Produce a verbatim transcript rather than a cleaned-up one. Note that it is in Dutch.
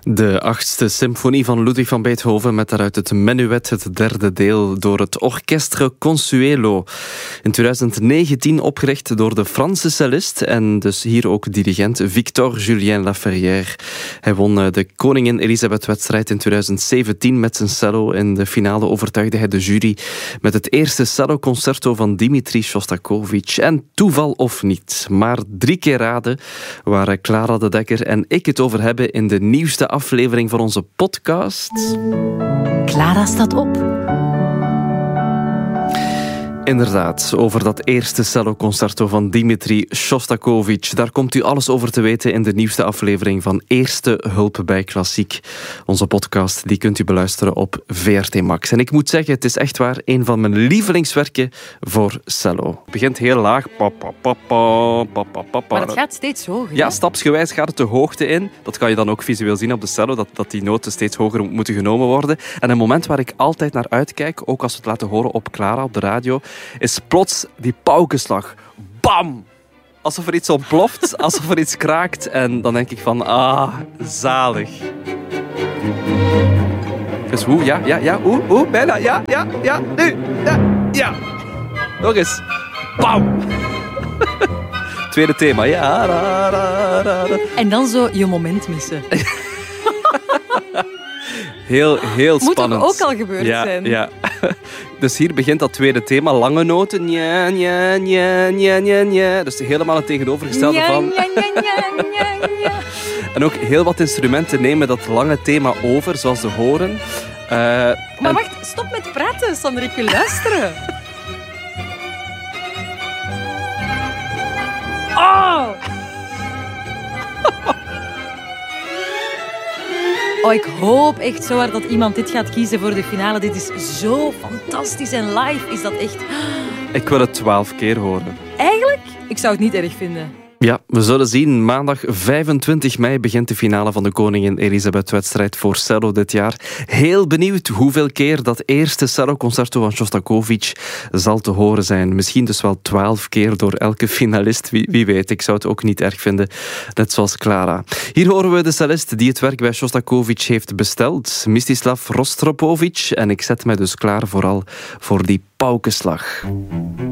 De achtste symfonie van Ludwig van Beethoven met daaruit het menuet, het derde deel, door het Orchestre Consuelo. In twintig negentien opgericht door de Franse cellist en dus hier ook dirigent Victor Julien Laferrière. Hij won de Koningin Elisabeth-wedstrijd in twintig zeventien met zijn cello. In de finale overtuigde hij de jury met het eerste celloconcerto van Dimitri Shostakovich. En toeval of niet, maar drie keer raden waar Clara de Dekker en ik het over hebben in de nieuwste aflevering van onze podcast. Clara staat op. Inderdaad, over dat eerste celloconcerto van Dimitri Shostakovich. Daar komt u alles over te weten in de nieuwste aflevering van Eerste Hulp bij Klassiek. Onze podcast die kunt u beluisteren op V R T Max. En ik moet zeggen, het is echt waar een van mijn lievelingswerken voor cello. Het begint heel laag. Pa, pa, pa, pa, pa, pa, pa. Maar het gaat steeds hoger. Ja, hè? stapsgewijs gaat het de hoogte in. Dat kan je dan ook visueel zien op de cello, dat, dat die noten steeds hoger moeten genomen worden. En een moment waar ik altijd naar uitkijk, ook als we het laten horen op Clara, op de radio, is plots die paukenslag. Bam! Alsof er iets ontploft, alsof er iets kraakt. En dan denk ik van, ah, zalig. Dus hoe, ja, ja, ja, hoe, hoe, bijna, ja, ja, ja, nu, ja, ja. Nog eens. Bam! Tweede thema, ja. Ra, ra, ra, ra. En dan zo je moment missen. Heel, heel Moet spannend. toch ook al gebeurd ja, zijn? Ja. Dus hier begint dat tweede thema, lange noten. Nja, nja, nja, nja, nja, nja. Dus helemaal het tegenovergestelde Ja, van... ja, ja, ja, ja, ja. En ook heel wat instrumenten nemen dat lange thema over, zoals de horen. Uh, Maar en... wacht, stop met praten, Sander, ik wil luisteren. Oh! Oh, ik hoop echt zo hard dat iemand dit gaat kiezen voor de finale. Dit is zo fantastisch en live is dat echt... Ik wil het twaalf keer horen. Eigenlijk, ik zou het niet erg vinden. Ja, we zullen zien. Maandag vijfentwintig mei begint de finale van de Koningin Elisabeth-wedstrijd voor cello dit jaar. Heel benieuwd hoeveel keer dat eerste celloconcerto van Shostakovich zal te horen zijn. Misschien dus wel twaalf keer door elke finalist. Wie, wie weet, ik zou het ook niet erg vinden. Net zoals Clara. Hier horen we de cellist die het werk bij Shostakovich heeft besteld. Mstislav Rostropovich. En ik zet mij dus klaar vooral voor die paukenslag.